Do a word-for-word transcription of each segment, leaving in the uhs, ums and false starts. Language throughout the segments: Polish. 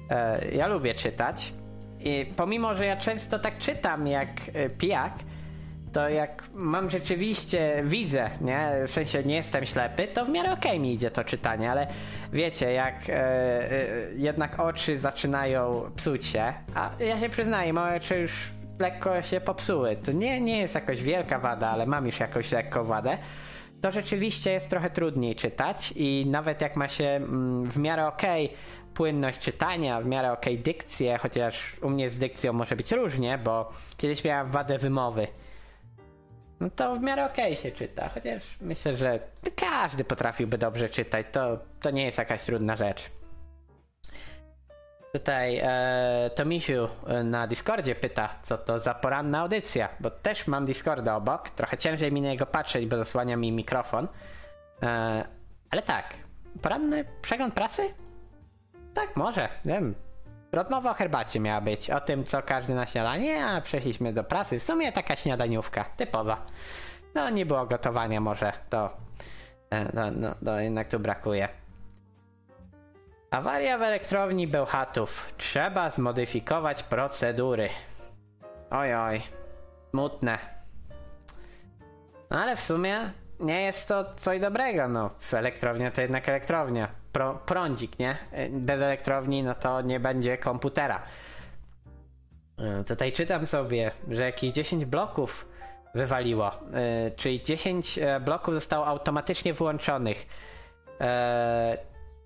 E, ja lubię czytać i pomimo, że ja często tak czytam jak e, pijak, to jak mam rzeczywiście, widzę, nie, w sensie nie jestem ślepy, to w miarę okej okay mi idzie to czytanie, ale wiecie, jak e, e, jednak oczy zaczynają psuć się, a ja się przyznaję, moje oczy już lekko się popsuły, to nie, nie jest jakoś wielka wada, ale mam już jakąś lekką wadę, to rzeczywiście jest trochę trudniej czytać i nawet jak ma się mm, w miarę okej okay płynność czytania, w miarę okej okay dykcję, chociaż u mnie z dykcją może być różnie, bo kiedyś miałem wadę wymowy, no to w miarę okej okay się czyta, chociaż myślę, że każdy potrafiłby dobrze czytać, to, to nie jest jakaś trudna rzecz. Tutaj e, Tomisiu na Discordzie pyta, co to za poranna audycja, bo też mam Discorda obok, trochę ciężej mi na niego patrzeć, bo zasłania mi mikrofon, e, ale tak, poranny przegląd pracy? Tak, może, wiem. Rozmowa o herbacie miała być, o tym co każdy na śniadanie, a przeszliśmy do pracy. W sumie taka śniadaniówka, typowa. No nie było gotowania może, to no, no, no jednak tu brakuje. Awaria w elektrowni Bełchatów. Trzeba zmodyfikować procedury. Oj, oj, smutne. No ale w sumie nie jest to coś dobrego, no elektrownia to jednak elektrownia. Pro, prądzik, nie? Bez elektrowni no to nie będzie komputera. Tutaj czytam sobie, że jakieś dziesięć bloków wywaliło, yy, czyli dziesięć bloków zostało automatycznie wyłączonych. Yy,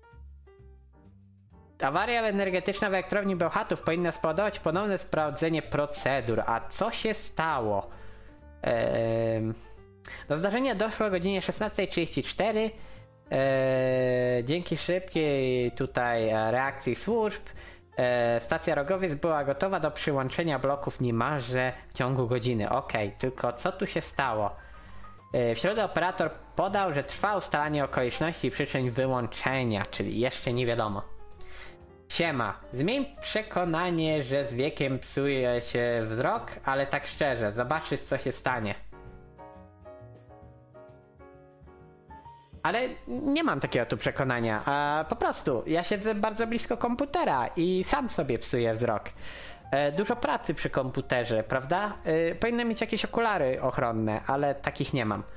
awaria energetyczna w elektrowni Bełchatów powinna spowodować ponowne sprawdzenie procedur. A co się stało? Yy, do zdarzenia doszło o godzinie szesnasta trzydzieści cztery. Eee, dzięki szybkiej tutaj reakcji służb eee, stacja Rogowiec była gotowa do przyłączenia bloków niemalże w ciągu godziny. Okej, okay, tylko co tu się stało? Eee, w środę operator podał, że trwa ustalanie okoliczności i przyczyn wyłączenia, czyli jeszcze nie wiadomo. Siema, zmień przekonanie, że z wiekiem psuje się wzrok, ale tak szczerze, zobaczysz co się stanie. Ale nie mam takiego tu przekonania, a po prostu ja siedzę bardzo blisko komputera i sam sobie psuję wzrok. E, dużo pracy przy komputerze, prawda? E, powinienem mieć jakieś okulary ochronne, ale takich nie mam.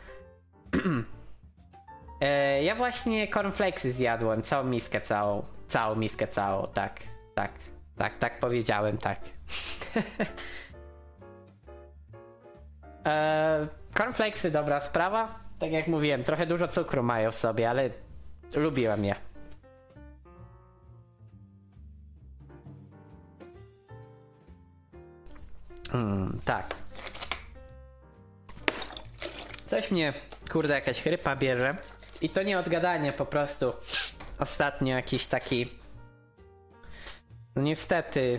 e, ja właśnie cornflakesy zjadłem, całą miskę całą, całą miskę całą, tak, tak, tak, tak powiedziałem, tak. e, cornflakesy dobra sprawa. Tak jak mówiłem, trochę dużo cukru mają w sobie, ale lubiłem je. Hmm, tak. Coś mnie, kurde, jakaś chrypa bierze. I to nie od gadania, po prostu ostatnio jakiś taki... No niestety...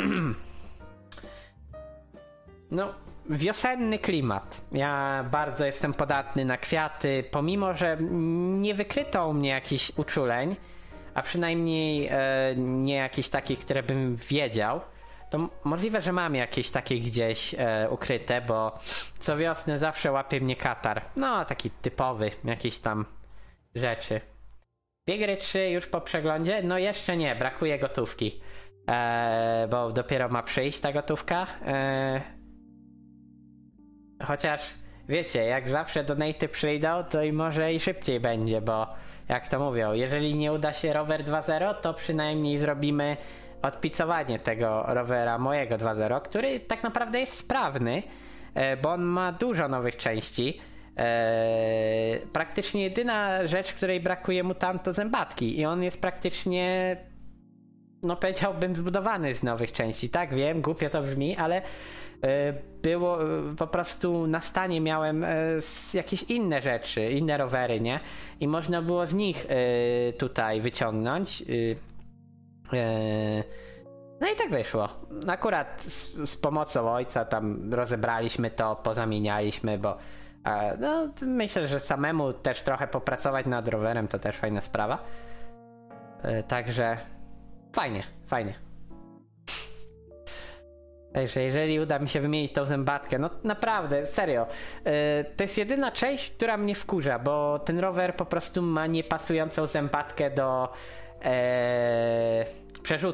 no... wiosenny klimat. Ja bardzo jestem podatny na kwiaty, pomimo że nie wykryto u mnie jakichś uczuleń, a przynajmniej e, nie jakichś takich, które bym wiedział, to możliwe, że mam jakieś takie gdzieś e, ukryte, bo co wiosnę zawsze łapie mnie katar. No, taki typowy, jakieś tam rzeczy. Dwie gry trzy już po przeglądzie? No jeszcze nie, brakuje gotówki. E, bo dopiero ma przyjść ta gotówka. E, Chociaż, wiecie, jak zawsze donaty przyjdą, to i może i szybciej będzie, bo jak to mówią, jeżeli nie uda się rower dwa zero, to przynajmniej zrobimy odpicowanie tego rowera mojego dwa zero, który tak naprawdę jest sprawny, bo on ma dużo nowych części. Praktycznie jedyna rzecz, której brakuje mu tam, to zębatki i on jest praktycznie, no powiedziałbym, zbudowany z nowych części. Tak, wiem, głupio to brzmi, ale było po prostu na stanie miałem jakieś inne rzeczy, inne rowery, nie? I można było z nich tutaj wyciągnąć. No i tak wyszło. Akurat z, z pomocą ojca tam rozebraliśmy to, pozamienialiśmy, bo no, myślę, że samemu też trochę popracować nad rowerem to też fajna sprawa. Także fajnie, fajnie. Także jeżeli uda mi się wymienić tą zębatkę, no naprawdę, serio, yy, to jest jedyna część, która mnie wkurza, bo ten rower po prostu ma niepasującą zębatkę do yy, przerzutki.